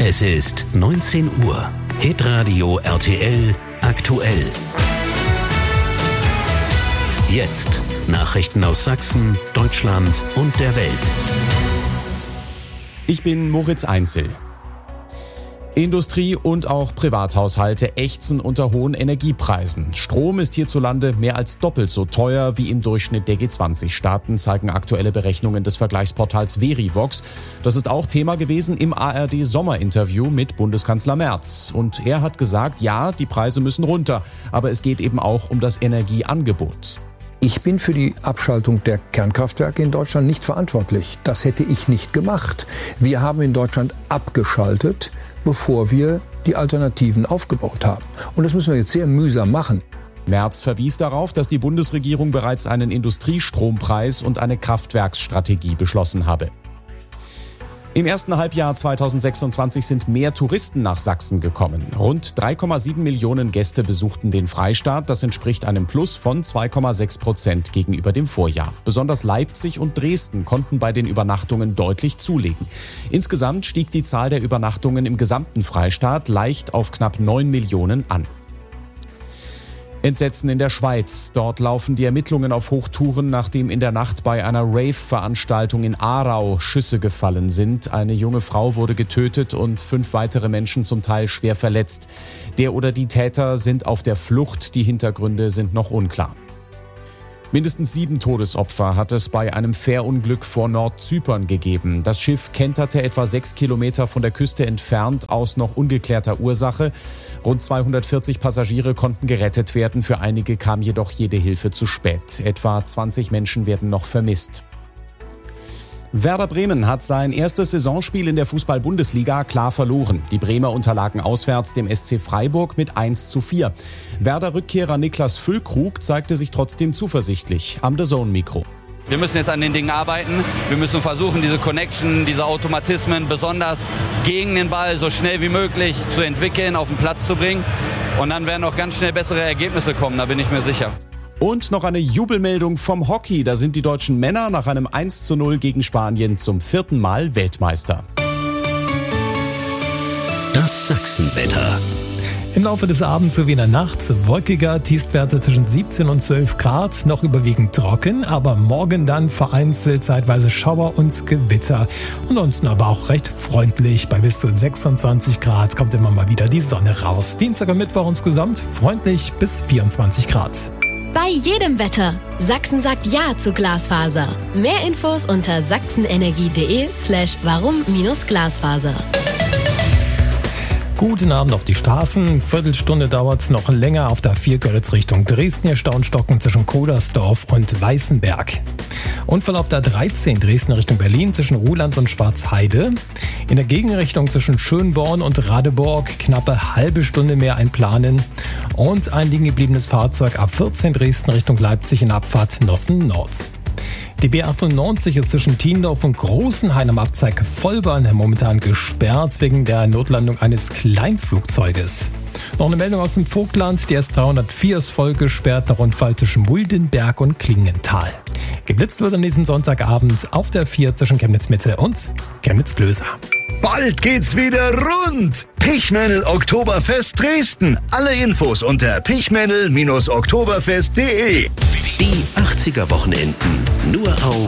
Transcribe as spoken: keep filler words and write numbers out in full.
Es ist neunzehn Uhr. Hitradio R T L aktuell. Jetzt Nachrichten aus Sachsen, Deutschland und der Welt. Ich bin Moritz Einzel. Industrie und auch Privathaushalte ächzen unter hohen Energiepreisen. Strom ist hierzulande mehr als doppelt so teuer wie im Durchschnitt der G zwanzig Staaten, zeigen aktuelle Berechnungen des Vergleichsportals Verivox. Das ist auch Thema gewesen im A R D-Sommerinterview mit Bundeskanzler Merz. Und er hat gesagt, ja, die Preise müssen runter, aber es geht eben auch um das Energieangebot. Ich bin für die Abschaltung der Kernkraftwerke in Deutschland nicht verantwortlich. Das hätte ich nicht gemacht. Wir haben in Deutschland abgeschaltet, bevor wir die Alternativen aufgebaut haben. Und das müssen wir jetzt sehr mühsam machen. Merz verwies darauf, dass die Bundesregierung bereits einen Industriestrompreis und eine Kraftwerksstrategie beschlossen habe. Im ersten Halbjahr zweitausendsechsundzwanzig sind mehr Touristen nach Sachsen gekommen. Rund drei Komma sieben Millionen Gäste besuchten den Freistaat. Das entspricht einem Plus von zwei Komma sechs Prozent gegenüber dem Vorjahr. Besonders Leipzig und Dresden konnten bei den Übernachtungen deutlich zulegen. Insgesamt stieg die Zahl der Übernachtungen im gesamten Freistaat leicht auf knapp neun Millionen an. Entsetzen in der Schweiz. Dort laufen die Ermittlungen auf Hochtouren, nachdem in der Nacht bei einer Rave-Veranstaltung in Aarau Schüsse gefallen sind. Eine junge Frau wurde getötet und fünf weitere Menschen zum Teil schwer verletzt. Der oder die Täter sind auf der Flucht. Die Hintergründe sind noch unklar. Mindestens sieben Todesopfer hat es bei einem Fährunglück vor Nordzypern gegeben. Das Schiff kenterte etwa sechs Kilometer von der Küste entfernt aus noch ungeklärter Ursache. Rund zweihundertvierzig Passagiere konnten gerettet werden. Für einige kam jedoch jede Hilfe zu spät. Etwa zwanzig Menschen werden noch vermisst. Werder Bremen hat sein erstes Saisonspiel in der Fußball-Bundesliga klar verloren. Die Bremer unterlagen auswärts dem S C Freiburg mit eins zu vier. Werder-Rückkehrer Niklas Füllkrug zeigte sich trotzdem zuversichtlich am D A Z N-Mikro. Wir müssen jetzt an den Dingen arbeiten. Wir müssen versuchen, diese Connection, diese Automatismen besonders gegen den Ball so schnell wie möglich zu entwickeln, auf den Platz zu bringen. Und dann werden auch ganz schnell bessere Ergebnisse kommen, da bin ich mir sicher. Und noch eine Jubelmeldung vom Hockey. Da sind die deutschen Männer nach einem eins zu null gegen Spanien zum vierten Mal Weltmeister. Das Sachsenwetter. Im Laufe des Abends sowie in der Nacht wolkiger, Tiefstwerte zwischen siebzehn und zwölf Grad, noch überwiegend trocken, aber morgen dann vereinzelt zeitweise Schauer und Gewitter. Ansonsten aber auch recht freundlich, bei bis zu sechsundzwanzig Grad kommt immer mal wieder die Sonne raus. Dienstag und Mittwoch insgesamt freundlich bis vierundzwanzig Grad. Bei jedem Wetter. Sachsen sagt Ja zu Glasfaser. Mehr Infos unter sachsenenergie.de slash warum minus Glasfaser. Guten Abend auf die Straßen. Viertelstunde dauert es noch länger auf der A vier Görlitz Richtung Dresden, Staunstocken zwischen Kodersdorf und Weißenberg. Unfall auf der dreizehn Dresden Richtung Berlin zwischen Ruhland und Schwarzheide. In der Gegenrichtung zwischen Schönborn und Radeborg knappe halbe Stunde mehr einplanen. Und ein liegengebliebenes Fahrzeug ab vierzehn Dresden Richtung Leipzig in Abfahrt Nossen Nord. Die B achtundneunzig ist zwischen Tiendorf und Großenhain am Abzweig Vollbahn momentan gesperrt wegen der Notlandung eines Kleinflugzeuges. Noch eine Meldung aus dem Vogtland. Die S dreihundertvier ist voll gesperrt nach Unfall zwischen Muldenberg und Klingenthal. Geblitzt wird an diesem Sonntagabend auf der vier zwischen Chemnitz-Mitte und Chemnitz-Klöser. Bald geht's wieder rund! Pichmännel Oktoberfest Dresden. Alle Infos unter pichmännel Bindestrich oktoberfest Punkt de. Die achtziger Wochenenden nur auf